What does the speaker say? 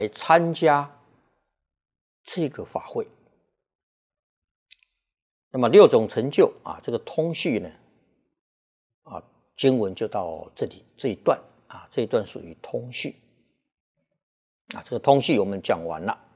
来参加这个法会。那么6种成就啊，这个通序呢，啊，经文就到这里这一段啊，这一段属于通序啊，这个通序我们讲完了。